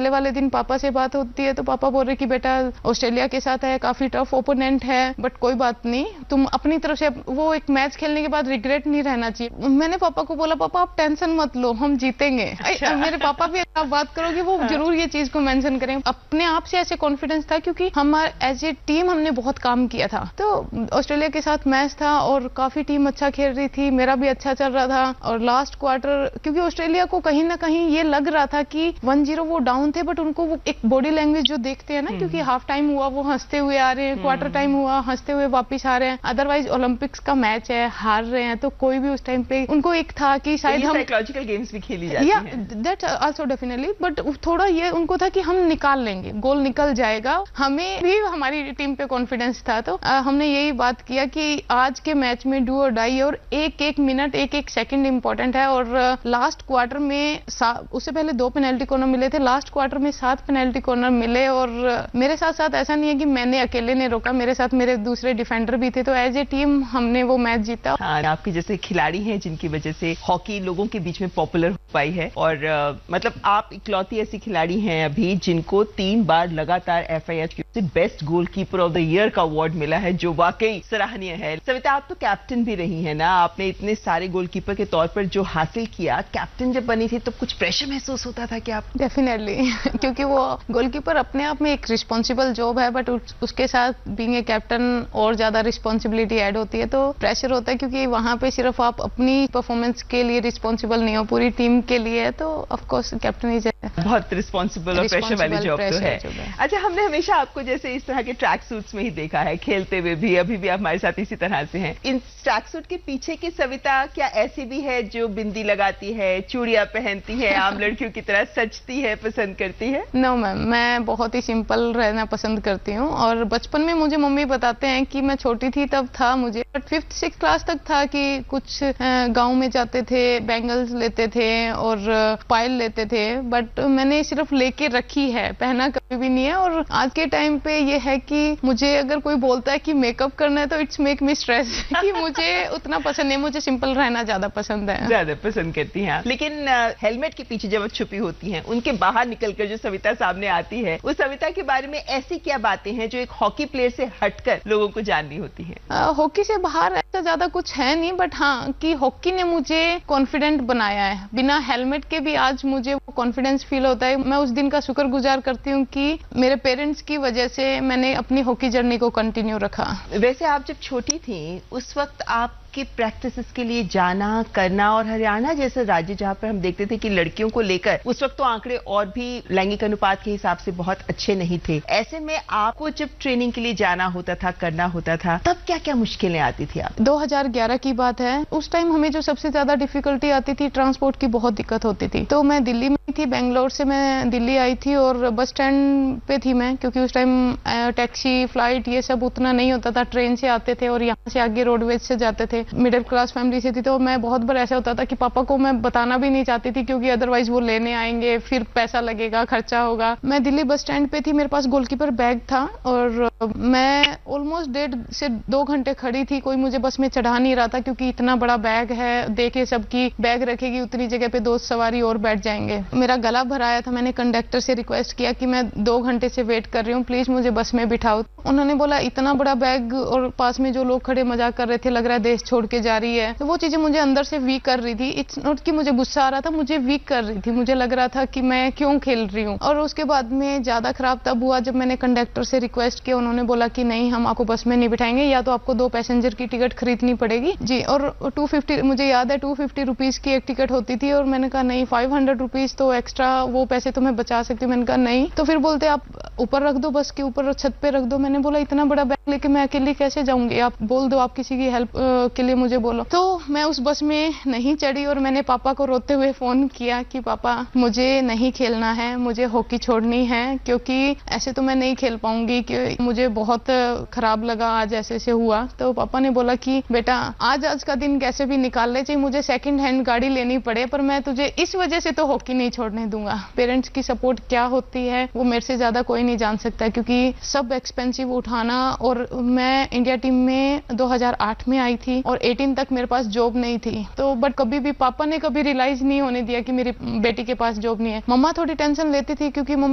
पहले वाले दिन पापा से बात होती है तो पापा बोल रहे कि बेटा ऑस्ट्रेलिया के साथ है, काफी टफ ओपोनेंट है, बट कोई बात नहीं, तुम अपनी तरफ से, वो एक मैच खेलने के बाद रिग्रेट नहीं रहना चाहिए। मैंने पापा को बोला पापा आप टेंशन मत लो, हम जीतेंगे। मेरे पापा भी आप बात करोगे वो जरूर ये चीज को मेंशन करें। अपने आप से ऐसे कॉन्फिडेंस था क्योंकि हमारे एज ए टीम हमने बहुत काम किया था। तो ऑस्ट्रेलिया के साथ मैच था और काफी टीम अच्छा खेल रही थी, मेरा भी अच्छा चल रहा था। और लास्ट क्वार्टर क्योंकि ऑस्ट्रेलिया को कहीं ना कहीं ये लग रहा था कि 1-0 वो डाउन थे, बट उनको वो एक बॉडी लैंग्वेज जो देखते हैं ना, क्योंकि हाफ टाइम हुआ वो हंसते हुए आ रहे हैं, क्वार्टर टाइम हुआ हंसते हुए वापस आ रहे हैं। अदरवाइज ओलंपिक्स का मैच है, हार रहे हैं तो कोई भी उस टाइम पे उनको एक था कि शायद हम साइकोलॉजिकल गेम्स भी खेली जाती हैं। दैट आल्सो डेफिनेटली, बट थोड़ा ये उनको था कि हम निकाल लेंगे, गोल निकल जाएगा। हमें भी हमारी टीम पे कॉन्फिडेंस था, तो हमने यही बात किया कि आज के मैच में डू और डाई, और एक एक मिनट एक एक सेकंड इंपॉर्टेंट है। और लास्ट क्वार्टर में उससे पहले 2 पेनल्टी कॉर्नर मिले थे, लास्ट क्वार्टर में 7 पेनल्टी कॉर्नर मिले। और मेरे साथ साथ ऐसा नहीं है कि मैंने अकेले ने रोका, मेरे साथ मेरे दूसरे डिफेंडर भी थे, तो एज ए टीम हमने वो मैच जीता। हाँ, आपके जैसे खिलाड़ी हैं जिनकी वजह से हॉकी लोगों के बीच में पॉपुलर हो पाई है, और मतलब आप इकलौती ऐसी खिलाड़ी हैं अभी जिनको 3 बार लगातार FIH से best goalkeeper of the year का अवार्ड मिला है, जो वाकई सराहनीय है। सविता, आप तो कैप्टन भी रही है ना, आपने इतने सारे गोलकीपर के तौर पर जो हासिल किया, कैप्टन जब बनी थी तो कुछ प्रेशर महसूस होता था क्या? डेफिनेटली क्योंकि वो गोलकीपर अपने आप में एक रिस्पॉन्सिबल जॉब है, बट उसके साथ बीइंग ए कैप्टन और ज्यादा रिस्पॉन्सिबिलिटी ऐड होती है, तो प्रेशर होता है क्योंकि वहां पे सिर्फ आप अपनी परफॉर्मेंस के लिए रिस्पॉन्सिबल नहीं हो, पूरी टीम के लिए, तो ऑफकोर्स कैप्टन इज बहुत रिस्पॉन्सिबल और प्रेशर वाली जॉब तो है। अच्छा, हमने हमेशा आपको जैसे इस तरह के ट्रैक सूट्स में ही देखा है, खेलते हुए भी, अभी भी आप हमारे साथ इसी तरह से हैं। इन ट्रैक सूट के पीछे की सविता क्या ऐसी भी है जो बिंदी लगाती है, चूड़ियां पहनती है, आम लड़कियों की तरह सजती है, पसंद करती है? नो मैम, मैं बहुत ही सिंपल रहना पसंद करती हूँ। और बचपन में मुझे मम्मी बताते हैं कि मैं छोटी थी तब था मुझे, बट 5th-6th क्लास तक था कि कुछ गाँव में जाते थे, बैंगल्स लेते थे और पायल लेते थे, बट मैंने सिर्फ लेके रखी है, पहना कभी भी नहीं है। और आज के टाइम पे ये है कि मुझे अगर कोई बोलता है कि मेकअप करना है तो इट्स मेक मी स्ट्रेस कि मुझे उतना पसंद नहीं, मुझे सिंपल रहना ज्यादा पसंद है। ज्यादा पसंद करती हैं। लेकिन हेलमेट के पीछे जब छुपी होती हैं, उनके बाहर निकलकर जो सविता सामने आती है, उस सविता के बारे में ऐसी क्या बातें हैं जो एक हॉकी प्लेयर से हटकर लोगों को जाननी होती है? हॉकी से बाहर ऐसा ज्यादा कुछ है नहीं, बट हाँ कि हॉकी ने मुझे कॉन्फिडेंट बनाया है। बिना हेलमेट के भी आज मुझे वो कॉन्फिडेंस फील होता है। मैं उस दिन का शुक्रगुजार करती हूँ कि मेरे पेरेंट्स की वजह से मैंने अपनी हॉकी जर्नी को कंटिन्यू रखा। वैसे आप जब छोटी थी उस वक्त आप की प्रैक्टिसेस के लिए जाना करना, और हरियाणा जैसे राज्य जहां पर हम देखते थे कि लड़कियों को लेकर उस वक्त तो आंकड़े और भी लैंगिक अनुपात के हिसाब से बहुत अच्छे नहीं थे, ऐसे में आपको जब ट्रेनिंग के लिए जाना होता था, करना होता था, तब क्या क्या मुश्किलें आती थी? आप 2011 की बात है, उस टाइम हमें जो सबसे ज्यादा डिफिकल्टी आती थी, ट्रांसपोर्ट की बहुत दिक्कत होती थी। तो मैं दिल्ली में थी, बेंगलोर से मैं दिल्ली आई थी और बस स्टैंड पे थी मैं, क्योंकि उस टाइम टैक्सी फ्लाइट ये सब उतना नहीं होता था, ट्रेन से आते थे और यहाँ से आगे रोडवेज से जाते थे। मिडिल क्लास फैमिली से थी, तो मैं बहुत बार ऐसा होता था कि पापा को मैं बताना भी नहीं चाहती थी, क्योंकि अदरवाइज वो लेने आएंगे, फिर पैसा लगेगा, खर्चा होगा। मैं दिल्ली बस स्टैंड पे थी, मेरे पास गोलकीपर बैग था और मैं ऑलमोस्ट 1.5 से 2 घंटे खड़ी थी, कोई मुझे बस में चढ़ा नहीं रहा था, क्योंकि इतना बड़ा बैग है, देखे सबकी बैग रखेगी उतनी जगह पे 2 सवारी और बैठ जाएंगे। मेरा गला भराया था, मैंने कंडक्टर से रिक्वेस्ट किया कि मैं 2 घंटे से वेट कर रही हूँ, प्लीज मुझे बस में बिठाओ। उन्होंने बोला इतना बड़ा बैग और पास में जो लोग खड़े मजाक कर रहे थे, लग रहा है देश छोड़ के जा रही है। तो वो चीजें मुझे अंदर से वीक कर रही थी। इट्स नॉट कि मुझे गुस्सा आ रहा था, मुझे वीक कर रही थी, मुझे लग रहा था कि मैं क्यों खेल रही हूँ। और उसके बाद में ज्यादा खराब तब हुआ जब मैंने कंडक्टर से रिक्वेस्ट किया, उन्होंने बोला कि नहीं हम आपको बस में नहीं बिठाएंगे, या तो आपको 2 पैसेंजर की टिकट खरीदनी पड़ेगी जी। और 250 मुझे याद है 250 रुपीज की एक टिकट होती थी, और मैंने कहा नहीं 500 रुपीज तो एक्स्ट्रा वो पैसे तो मैं बचा सकती हूँ। मैंने कहा नहीं, तो फिर बोलते आप ऊपर रख दो, बस के ऊपर छत पे रख दो। मैंने बोला इतना बड़ा बैग लेके मैं अकेली कैसे जाऊंगी, आप बोल दो, आप किसी की हेल्प के लिए मुझे बोलो। तो मैं उस बस में नहीं चढ़ी और मैंने पापा को रोते हुए फोन किया कि पापा मुझे नहीं खेलना है, मुझे हॉकी छोड़नी है, क्योंकि ऐसे तो मैं नहीं खेल पाऊंगी, कि मुझे बहुत खराब लगा आज ऐसे से हुआ। तो पापा ने बोला कि बेटा आज का दिन कैसे भी निकाल ले, चाहे मुझे सेकंड हैंड गाड़ी लेनी पड़े, पर मैं तुझे इस वजह से तो हॉकी नहीं छोड़ने दूंगा। पेरेंट्स की सपोर्ट क्या होती है वो मेरे से ज्यादा कोई नहीं जान सकता, क्योंकि सब एक्सपेंसिव उठाना। और मैं इंडिया टीम में 2008 में आई थी और 18 तक मेरे पास जॉब नहीं थी, तो बट कभी भी पापा ने कभी रियलाइज नहीं होने दिया कि मेरी बेटी के पास जॉब नहीं है। मम्मा थोड़ी टेंशन लेती थी, क्योंकि